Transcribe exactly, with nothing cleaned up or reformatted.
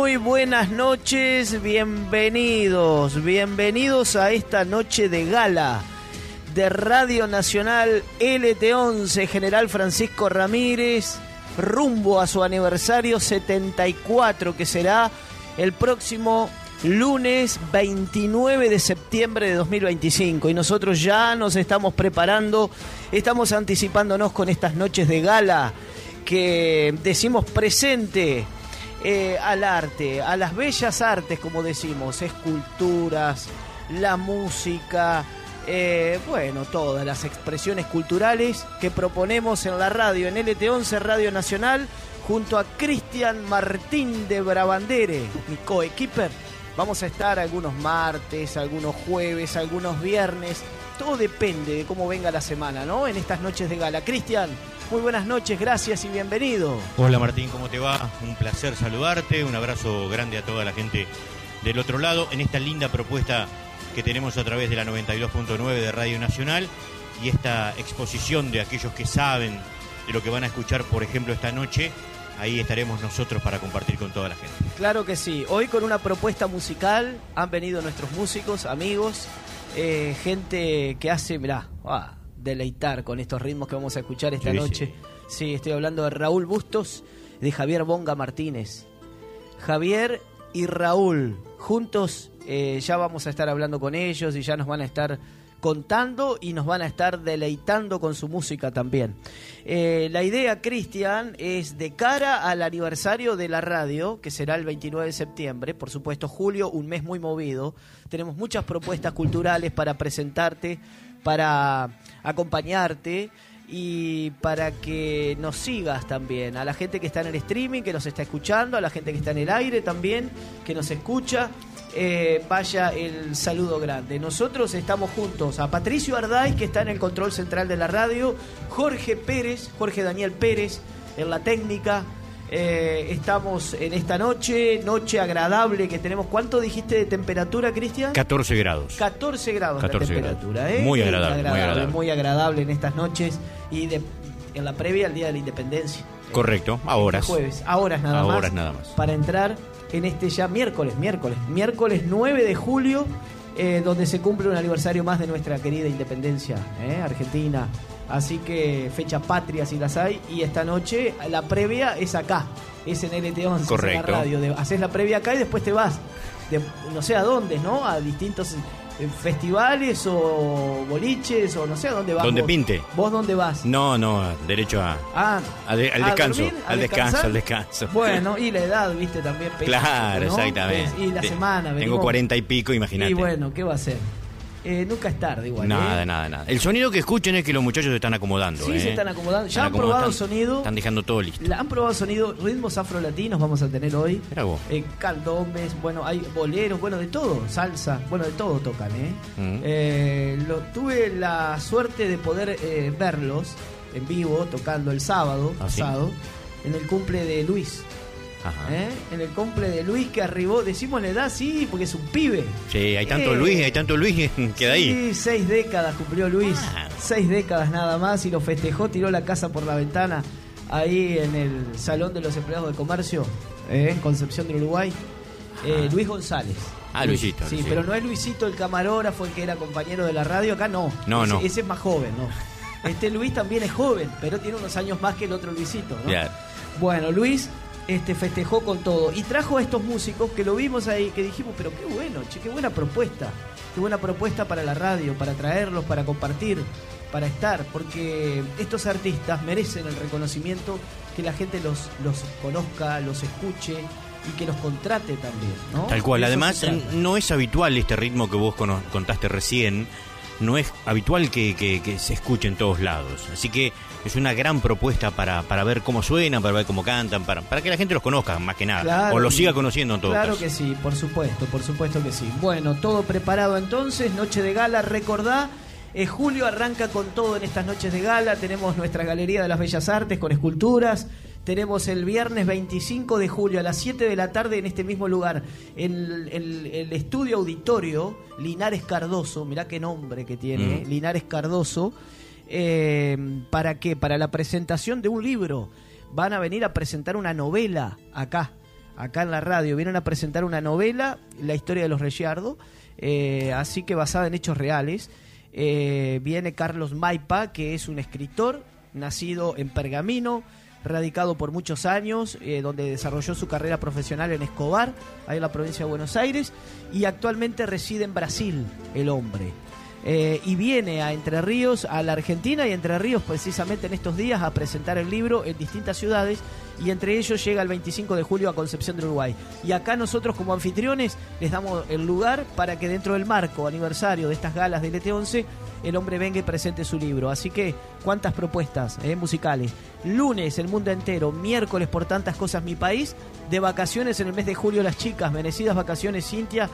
Muy buenas noches, bienvenidos, bienvenidos a esta noche de gala de Radio Nacional L T once, General Francisco Ramírez, rumbo a su aniversario setenta y cuatro, que será el próximo lunes veintinueve de septiembre de dos mil veinticinco. Y nosotros ya nos estamos preparando, estamos anticipándonos con estas noches de gala que decimos presente eh, al arte, a las bellas artes, como decimos, esculturas, la música, eh, bueno, todas las expresiones culturales que proponemos en la radio, en L T once Radio Nacional, junto a Cristian Martín de Brabandere, mi coequiper. Vamos a estar algunos martes, algunos jueves, algunos viernes. Todo depende de cómo venga la semana, ¿no? En estas noches de gala. Cristian, muy buenas noches, gracias y bienvenido. Hola Martín, ¿cómo te va? Un placer saludarte, un abrazo grande a toda la gente del otro lado en esta linda propuesta que tenemos a través de la noventa y dos punto nueve de Radio Nacional y esta exposición de aquellos que saben de lo que van a escuchar, por ejemplo, esta noche. Ahí estaremos nosotros para compartir con toda la gente. Claro que sí. Hoy con una propuesta musical han venido nuestros músicos, amigos, eh, gente que hace, mirá, ah, deleitar con estos ritmos que vamos a escuchar esta sí, noche. Sí. sí, estoy hablando de Raúl Bustos, de Javier Bonga Martínez. Javier y Raúl, juntos eh, ya vamos a estar hablando con ellos y ya nos van a estar contando y nos van a estar deleitando con su música también. Eh, la idea, Cristian, es de cara al aniversario de la radio, que será el veintinueve de septiembre, por supuesto, julio, un mes muy movido. Tenemos muchas propuestas culturales para presentarte, para acompañarte y para que nos sigas también. A la gente que está en el streaming, que nos está escuchando, a la gente que está en el aire también, que nos escucha. Eh, vaya el saludo grande. Nosotros estamos juntos a Patricio Arday, que está en el control central de la radio, Jorge Pérez, Jorge Daniel Pérez en la técnica. Eh, estamos en esta noche, noche agradable que tenemos. ¿Cuánto dijiste de temperatura, Cristian? catorce grados. catorce grados catorce de temperatura, grados. ¿eh? Muy agradable, agradable, muy agradable. Muy agradable en estas noches y de, en la previa al Día de la Independencia. Correcto, a horas. Este jueves, a horas nada a más. horas nada más. Para entrar en este ya miércoles, miércoles, miércoles nueve de julio, eh, donde se cumple un aniversario más de nuestra querida independencia, ¿eh? Argentina. Así que fecha patria si las hay, y esta noche la previa es acá, es en L T once, correcto, en la radio. De, haces la previa acá y después te vas, de, no sé a dónde, ¿no? A distintos festivales o boliches o no sé a dónde vas. Donde vos. pinte. ¿Vos dónde vas? No, no, derecho a, ah, a de, al ¿a descanso. dormir? Al descanso, al descanso. Bueno, y la edad, viste, también pesa. Claro, ¿no? exactamente. Y la Te, semana. Tengo venimos, cuarenta y pico, imagínate. Y bueno, ¿qué va a hacer? Eh, nunca es tarde igual. Nada, ¿eh? nada, nada. El sonido que escuchen es que los muchachos se están acomodando. Sí, ¿eh? se están acomodando. Ya están han acomodando, probado están, sonido. Están dejando todo listo. La, han probado sonido, ritmos afrolatinos vamos a tener hoy. Mirá vos. Eh, candombes, bueno, hay boleros, bueno, de todo. Salsa, bueno, de todo tocan, ¿eh? Mm. eh lo, tuve la suerte de poder eh, verlos en vivo, tocando el sábado ¿Ah, pasado, sí? En el cumple de Luis. Ajá. ¿Eh? En el cumple de Luis, que arribó, decimos la edad, sí, porque es un pibe. Sí, hay tanto eh, Luis, hay tanto Luis que queda sí, ahí. Sí, seis décadas cumplió Luis, ah. seis décadas nada más, y lo festejó, tiró la casa por la ventana, ahí en el Salón de los Empleados de Comercio, eh, en Concepción del Uruguay. Eh, Luis González. Ah, Luisito. Sí, sí, pero no es Luisito el camarógrafo, el que era compañero de la radio, acá no. No, ese, no. Ese es más joven, ¿no? Este Luis también es joven, pero tiene unos años más que el otro Luisito, ¿no? Yeah. Bueno, Luis este festejó con todo y trajo a estos músicos que lo vimos ahí, que dijimos, pero qué bueno, che, qué buena propuesta. Qué buena propuesta para la radio, para traerlos, para compartir, para estar, porque estos artistas merecen el reconocimiento, que la gente los, los conozca, los escuche y que los contrate también, ¿no? Tal cual. Además, no es habitual este ritmo que vos contaste recién, no es habitual que, que, que se escuche en todos lados. Así que es una gran propuesta para, para ver cómo suenan, para ver cómo cantan, para, para que la gente los conozca más que nada, claro, o los siga conociendo en todo Claro caso. Que sí, por supuesto, por supuesto que sí. Bueno, todo preparado entonces, noche de gala, recordá, eh, julio arranca con todo en estas noches de gala, tenemos nuestra Galería de las Bellas Artes con esculturas, tenemos el viernes veinticinco de julio a las siete de la tarde en este mismo lugar, en el, el, el estudio auditorio Linares Cardoso, mirá qué nombre que tiene, mm. eh, Linares Cardoso. Eh, ¿Para qué? Para la presentación de un libro. Van a venir a presentar una novela acá, acá en la radio. Vienen a presentar una novela, La historia de los Reyardo, eh, así que basada en hechos reales. Eh, viene Carlos Maipa, que es un escritor nacido en Pergamino, radicado por muchos años, eh, donde desarrolló su carrera profesional en Escobar, ahí en la provincia de Buenos Aires, y actualmente reside en Brasil, el hombre. Eh, y viene a Entre Ríos, a la Argentina y a Entre Ríos precisamente en estos días a presentar el libro en distintas ciudades, y entre ellos llega el veinticinco de julio a Concepción del Uruguay. Y acá nosotros como anfitriones les damos el lugar para que dentro del marco aniversario de estas galas del E T once el hombre venga y presente su libro. Así que, ¿cuántas propuestas eh, musicales? Lunes, El Mundo Entero. Miércoles, Por Tantas Cosas Mi País. De vacaciones en el mes de julio las chicas. Merecidas vacaciones, Cintia.